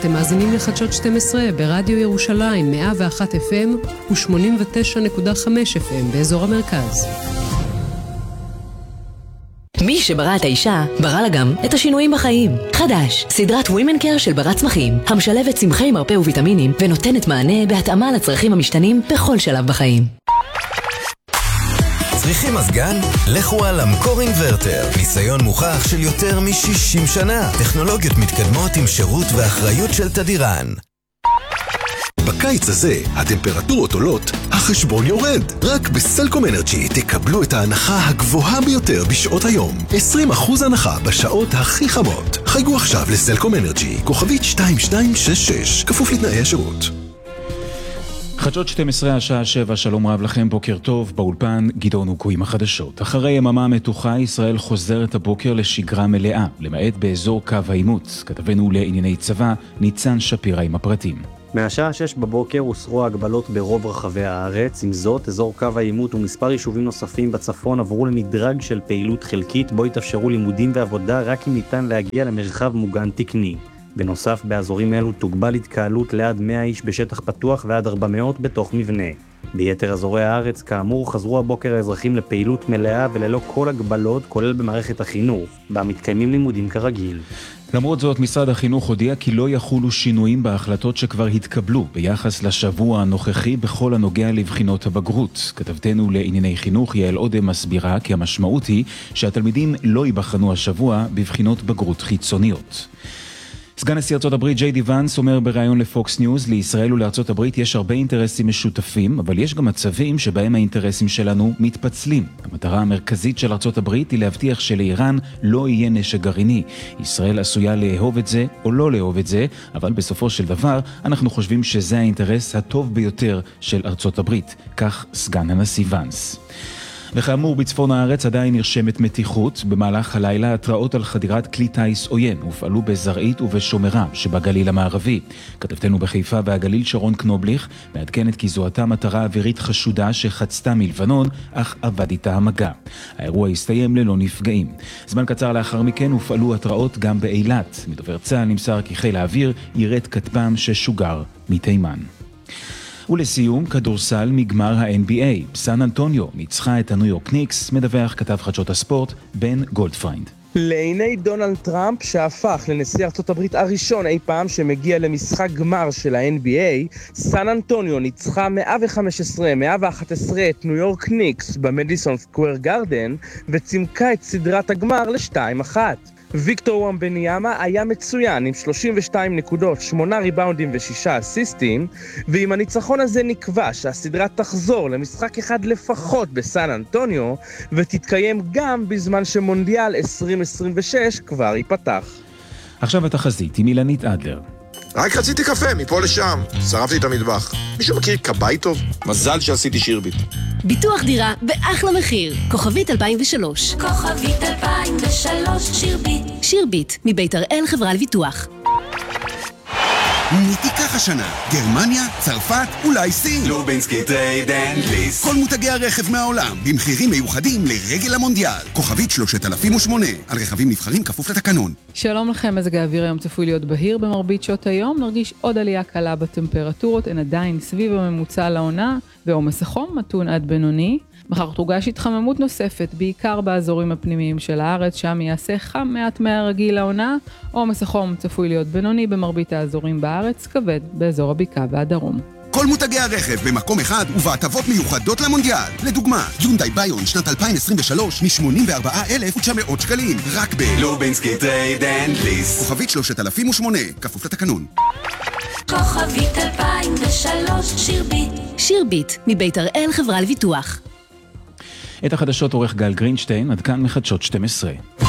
אתם מאזינים לחדשות 12 ברדיו ירושלים 101 FM ו-89.5 FM באזור המרכז. מי שברא את האישה, ברא לה גם את השינויים בחיים. חדש, סדרת Women Care של ברת צמחים, המשלבת צמחי מרפא וויטמינים ונותנת מענה בהתאמה לצרכים המשתנים בכל שלב בחיים. צריכים מזגן? לכו על אמקור אינברטר. ניסיון מוכח של יותר מ-60 שנה. טכנולוגיות מתקדמות עם שירות ואחריות של תדירן. בקיץ הזה הטמפרטורות עולות, החשבון יורד. רק בסלקום אנרג'י תקבלו את ההנחה הגבוהה ביותר בשעות היום. 20% הנחה בשעות הכי חמות. חייגו עכשיו לסלקום אנרג'י, כוכבית 2266, כפוף לתנאי השירות. חדשות 12 השעה 7, שלום רב לכם, בוקר טוב, באולפן גדעון אוקו עם החדשות. אחרי יממה מתוחה, ישראל חוזרת הבוקר לשגרה מלאה, למעט באזור קו העימות. כתבנו לענייני צבא, ניצן שפירא עם הפרטים. מהשעה 6 בבוקר הוסרו ההגבלות ברוב רחבי הארץ. עם זאת, אזור קו העימות ומספר יישובים נוספים בצפון עברו למדרג של פעילות חלקית, בו יתאפשרו לימודים ועבודה רק אם ניתן להגיע למרחב מוגן תקני. בנוסף, באזורים אלו תוגבל התקהלות ליד 100 איש בשטח פתוח ועד 400 בתוך מבנה. ביתר אזורי הארץ, כאמור, חזרו הבוקר האזרחים לפעילות מלאה וללא כל הגבלות, כולל במערכת החינוך, בה מתקיימים לימודים כרגיל. למרות זאת, משרד החינוך הודיע כי לא יחולו שינויים בהחלטות שכבר התקבלו ביחס לשבוע הנוכחי בכל הנוגע לבחינות הבגרות. כתבתנו לענייני חינוך יעל עודה מסבירה כי המשמעות היא שהתלמידים לא ייבחנו השבוע בבחינות בגרות חיצוניות. סגן נשיא ארצות הברית ג'יי די ונס אומר בראיון לפוקס ניוז, לישראל ולארצות הברית יש הרבה אינטרסים משותפים, אבל יש גם מצבים שבהם האינטרסים שלנו מתפצלים. המטרה המרכזית של ארצות הברית היא להבטיח שלאיראן לא יהיה נשק גרעיני. ישראל עשויה לאהוב את זה או לא לאהוב את זה, אבל בסופו של דבר אנחנו חושבים שזה האינטרס הטוב ביותר של ארצות הברית. כך סגן הנשיא ונס. וכאמור, בצפון הארץ עדיין נרשמת מתיחות. במהלך הלילה התראות על חדירת כלי טייס עוין הופעלו בזרעית ובשומרה שבגליל המערבי. כתבתנו בחיפה והגליל שרון קנובליך מעדכנת כי זוהתה מטרה אווירית חשודה שחצתה מלבנון, אך עבד איתה המגע. האירוע הסתיים ללא נפגעים. זמן קצר לאחר מכן הופעלו התראות גם באילת. מדובר צה"ל נמסר כי חיל האוויר ירד כטב"ם ששוגר מתימן. ולסיום, כדורסל מגמר ה-NBA. סן אנטוניו ניצחה את הניו יורק ניקס, מדווח כתב חדשות הספורט בן גולדפריינד. לעיני דונלד טראמפ, שהפך לנשיא ארצות הברית הראשון אי פעם שמגיע למשחק גמר של ה-NBA, סן אנטוניו ניצחה 115-111 את ניו יורק ניקס במדיסון סקוואר גארדן, וצימקה את סדרת הגמר ל-2-1. ויקטור ומבניאמה היה מצוין עם 32 נקודות, 8 ריבאונדים ו6 אסיסטים, ועם הניצחון הזה נקבע שהסדרה תחזור למשחק אחד לפחות בסן אנטוניו, ותתקיים גם בזמן שמונדיאל 2026 כבר ייפתח. עכשיו התחזית עם אילנית אדלר. רק רציתי קפה, מפה לשם. שרפתי את המטבח. מישהו מכיר קבאי טוב? מזל שעשיתי שירביט. ביטוח דירה באחלה מחיר. כוכבית 2003. כוכבית 2003, שירביט. שירביט, מבית הראל חברה לביטוח. מי תיקח השנה? גרמניה, צרפת, אולי סין? לובינסקי טרייד אנד ליסט. כל מותגי הרכב מהעולם, במחירים מיוחדים לרגל המונדיאל. כוכבית 3008, על רכבים נבחרים כפוף לתקנון. שלום לכם, מזג האוויר היום צפוי להיות בהיר במרבית שעות היום. נרגיש עוד עלייה קלה בטמפרטורות, הן עדיין סביב הממוצע לעונה, ועומס החום מתון עד בינוני. מחר תורגש התחממות נוספת, בעיקר באזורים הפנימיים של הארץ, שם יעשה חם מעט מהרגיל לעונה. עומס החום צפוי להיות בינוני במרבית האזורים בארץ, כבד באזור הבקעה והדרום. כל מותגי הרכב במקום אחד ובהטבות מיוחדות למונדיאל. לדוגמה, יונדאי ביון שנת 2023 מ-84,900 שקלים, רק לובינסקי טרייד אנד ליסט. כוכבית 3008, כפוף לתקנון. כוכבית 2003, שירביט. שירביט, מבית הראל חברה לביטוח. את החדשות עורך גל גרינשטיין, עד כאן מחדשות 12.